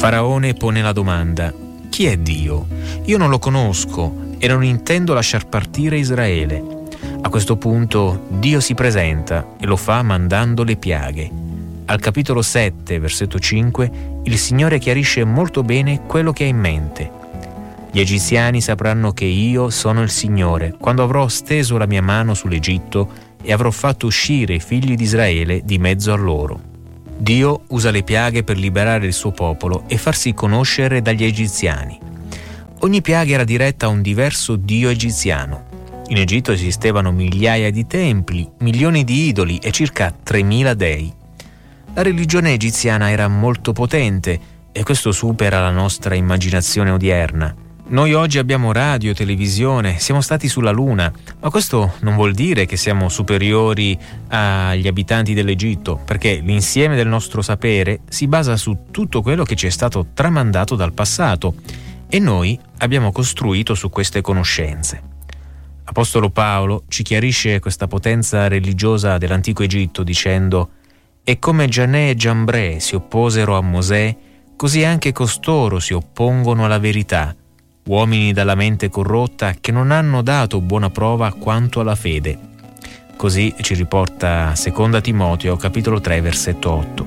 Faraone pone la domanda: chi è Dio? Io non lo conosco e non intendo lasciar partire Israele. A questo punto Dio si presenta e lo fa mandando le piaghe. Al capitolo 7, versetto 5, il Signore chiarisce molto bene quello che ha in mente. Gli egiziani sapranno che io sono il Signore quando avrò steso la mia mano sull'Egitto e avrò fatto uscire i figli di Israele di mezzo a loro. Dio usa le piaghe per liberare il suo popolo e farsi conoscere dagli egiziani. Ogni piaga era diretta a un diverso dio egiziano. In Egitto esistevano migliaia di templi, milioni di idoli e circa 3000 dei. La religione egiziana era molto potente e questo supera la nostra immaginazione odierna. Noi oggi abbiamo radio, televisione, siamo stati sulla Luna, ma questo non vuol dire che siamo superiori agli abitanti dell'Egitto, perché l'insieme del nostro sapere si basa su tutto quello che ci è stato tramandato dal passato e noi abbiamo costruito su queste conoscenze. Apostolo Paolo ci chiarisce questa potenza religiosa dell'antico Egitto dicendo: «E come Gianè e Giambrè si opposero a Mosè, così anche costoro si oppongono alla verità, uomini dalla mente corrotta che non hanno dato buona prova quanto alla fede». Così ci riporta 2 Timoteo, capitolo 3, versetto 8.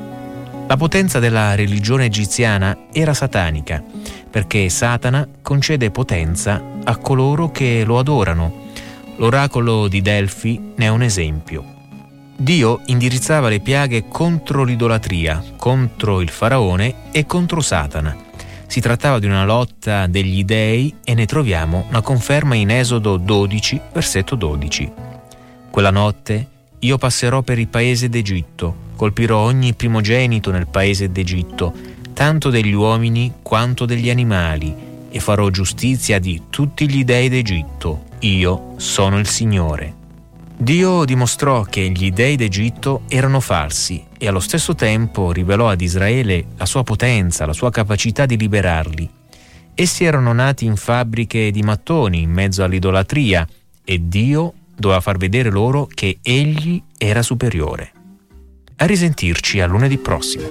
La potenza della religione egiziana era satanica, perché Satana concede potenza a coloro che lo adorano. L'oracolo di Delfi ne è un esempio. Dio indirizzava le piaghe contro l'idolatria, contro il faraone e contro Satana. Si trattava di una lotta degli dei e ne troviamo una conferma in Esodo 12, versetto 12. Quella notte io passerò per il paese d'Egitto, colpirò ogni primogenito nel paese d'Egitto, tanto degli uomini quanto degli animali, e farò giustizia di tutti gli dei d'Egitto. Io sono il Signore. Dio dimostrò che gli dei d'Egitto erano falsi e allo stesso tempo rivelò ad Israele la sua potenza, la sua capacità di liberarli. Essi erano nati in fabbriche di mattoni in mezzo all'idolatria e Dio doveva far vedere loro che egli era superiore. A risentirci a lunedì prossimo.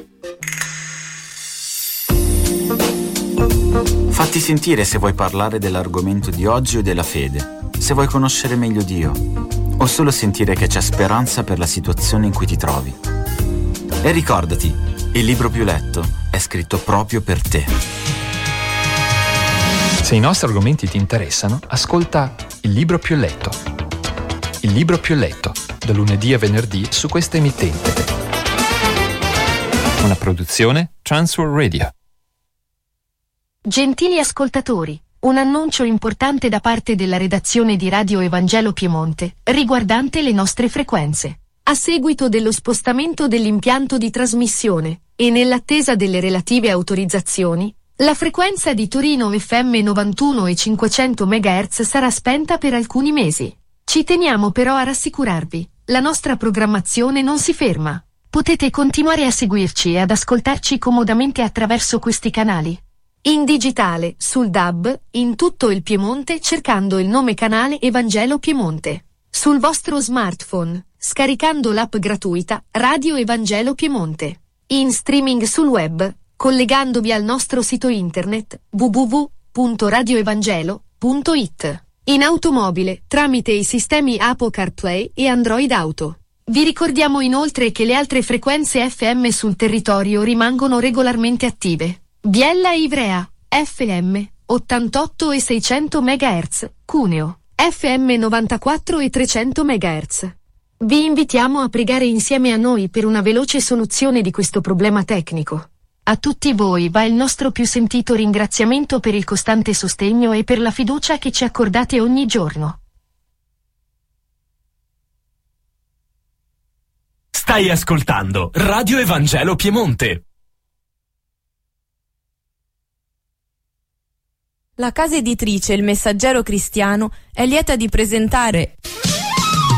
Fatti sentire se vuoi parlare dell'argomento di oggi o della fede, se vuoi conoscere meglio Dio, o solo sentire che c'è speranza per la situazione in cui ti trovi. E ricordati, il libro più letto è scritto proprio per te. Se i nostri argomenti ti interessano, ascolta Il libro più letto. Il libro più letto, da lunedì a venerdì su questa emittente. Una produzione Transworld Radio. Gentili ascoltatori, un annuncio importante da parte della redazione di Radio Evangelo Piemonte, riguardante le nostre frequenze. A seguito dello spostamento dell'impianto di trasmissione, e nell'attesa delle relative autorizzazioni, la frequenza di Torino FM 91 e 500 MHz sarà spenta per alcuni mesi. Ci teniamo però a rassicurarvi, la nostra programmazione non si ferma. Potete continuare a seguirci e ad ascoltarci comodamente attraverso questi canali. In digitale, sul DAB, in tutto il Piemonte cercando il nome canale Evangelo Piemonte. Sul vostro smartphone, scaricando l'app gratuita Radio Evangelo Piemonte. In streaming sul web, collegandovi al nostro sito internet www.radioevangelo.it. In automobile, tramite i sistemi Apple CarPlay e Android Auto. Vi ricordiamo inoltre che le altre frequenze FM sul territorio rimangono regolarmente attive. Biella e Ivrea, FM, 88 e 600 MHz, Cuneo, FM 94 e 300 MHz. Vi invitiamo a pregare insieme a noi per una veloce soluzione di questo problema tecnico. A tutti voi va il nostro più sentito ringraziamento per il costante sostegno e per la fiducia che ci accordate ogni giorno. Stai ascoltando Radio Evangelo Piemonte. La casa editrice Il Messaggero Cristiano è lieta di presentare